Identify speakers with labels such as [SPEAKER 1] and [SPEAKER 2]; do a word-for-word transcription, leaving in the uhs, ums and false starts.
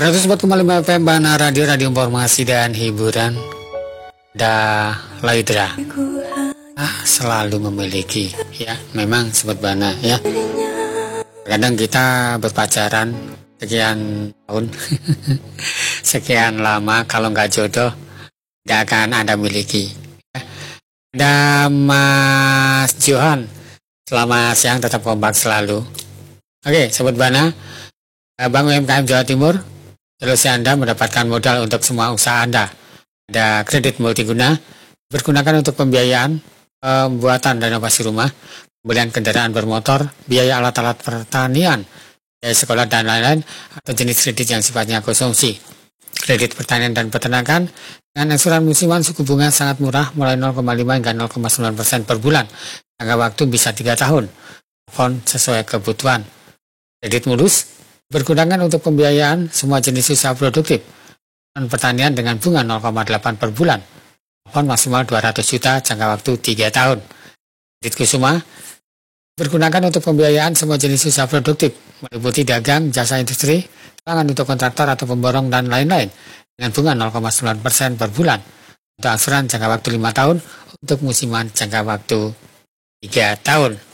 [SPEAKER 1] seratus empat koma lima F M Bana Radio, Radio Informasi dan Hiburan. Da Laidra ah, selalu memiliki, ya memang Sobat Bana ya. Kadang kita berpacaran sekian tahun sekian lama, kalau nggak jodoh tidak akan Anda miliki. Ada Mas Johan, selamat siang, tetap kompak selalu. Oke Sobat Bana, Bank U M K M Jawa Timur, solusi Anda mendapatkan modal untuk semua usaha Anda. Ada kredit multiguna, bergunakan untuk pembiayaan, pembuatan renovasi rumah, pembelian kendaraan bermotor, biaya alat-alat pertanian, biaya sekolah dan lain-lain, atau jenis kredit yang sifatnya konsumsi. Kredit pertanian dan peternakan dengan angsuran musiman suku bunga sangat murah, mulai nol koma lima hingga nol koma sembilan persen per bulan. Jangka waktu bisa tiga tahun. Font sesuai kebutuhan. Kredit mulus, bergunakan untuk pembiayaan semua jenis usaha produktif. Non pertanian dengan bunga nol koma delapan per bulan. Font maksimal dua ratus juta, jangka waktu tiga tahun. Kredit Kusuma, bergunakan untuk pembiayaan semua jenis usaha produktif, meliputi dagang, jasa industri, tangan untuk kontraktor atau pemborong dan lain-lain, dengan bunga nol koma sembilan persen per bulan. Untuk angsuran jangka waktu lima tahun, untuk musiman jangka waktu tiga tahun.